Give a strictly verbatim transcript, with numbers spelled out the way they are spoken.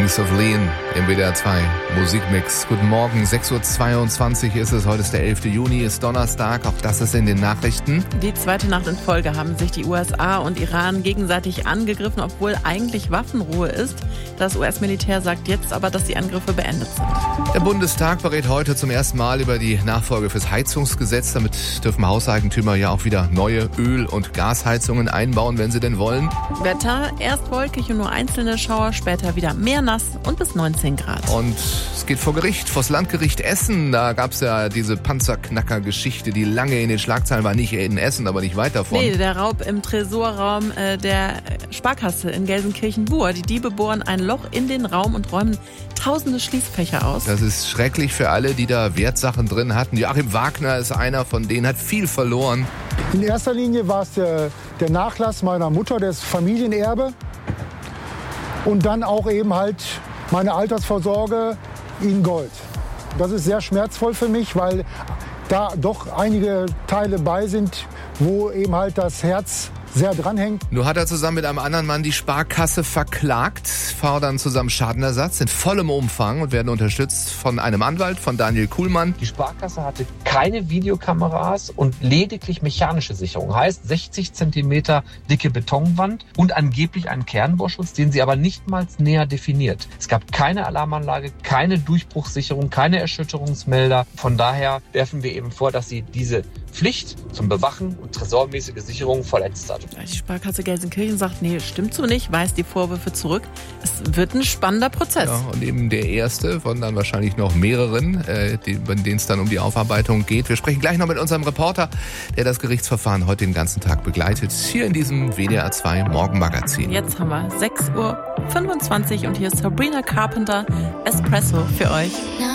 Kings of Leon im W D R zwei Musikmix. Guten Morgen, sechs Uhr zweiundzwanzig ist es. Heute ist der elfte Juni, ist Donnerstag. Auch das ist in den Nachrichten. Die zweite Nacht in Folge haben sich die U S A und Iran gegenseitig angegriffen, obwohl eigentlich Waffenruhe ist. Das U S-Militär sagt jetzt aber, dass die Angriffe beendet sind. Der Bundestag berät heute zum ersten Mal über die Nachfolge fürs Heizungsgesetz. Damit dürfen Hauseigentümer ja auch wieder neue Öl- und Gasheizungen einbauen, wenn sie denn wollen. Wetter, erst wolkig und nur einzelne Schauer, später wieder mehr nass und bis neunzehn Grad. Und es geht vor Gericht, vors Landgericht Essen. Da gab es ja diese Panzerknacker-Geschichte, die lange in den Schlagzeilen war. Nicht in Essen, aber nicht weit davon. Nee, der Raub im Tresorraum äh, der Sparkasse in Gelsenkirchen-Bur. Die Diebe bohren ein Loch in den Raum und räumen tausende Schließfächer aus. Das ist schrecklich für alle, die da Wertsachen drin hatten. Joachim Wagner ist einer von denen, hat viel verloren. In erster Linie war es der, der Nachlass meiner Mutter, das Familienerbe. Und dann auch eben halt meine Altersvorsorge in Gold. Das ist sehr schmerzvoll für mich, weil da doch einige Teile bei sind, wo eben halt das Herz sehr dranhängt. Nur hat er zusammen mit einem anderen Mann die Sparkasse verklagt, fordern zusammen Schadenersatz in vollem Umfang und werden unterstützt von einem Anwalt, von Daniel Kuhlmann. Die Sparkasse hatte keine Videokameras und lediglich mechanische Sicherung. Heißt sechzig Zentimeter dicke Betonwand und angeblich einen Kernbohrschutz, den sie aber nicht mal näher definiert. Es gab keine Alarmanlage, keine Durchbruchssicherung, keine Erschütterungsmelder. Von daher werfen wir eben vor, dass sie diese Pflicht zum Bewachen und tresormäßige Sicherung verletzt hat. Die Sparkasse Gelsenkirchen sagt, nee, stimmt so nicht, weist die Vorwürfe zurück. Es wird ein spannender Prozess. Ja, und eben der erste von dann wahrscheinlich noch mehreren, äh, die, bei denen es dann um die Aufarbeitung geht. Wir sprechen gleich noch mit unserem Reporter, der das Gerichtsverfahren heute den ganzen Tag begleitet, hier in diesem W D R zwei Morgenmagazin. Jetzt haben wir sechs Uhr fünfundzwanzig und hier ist Sabrina Carpenter, Espresso für euch.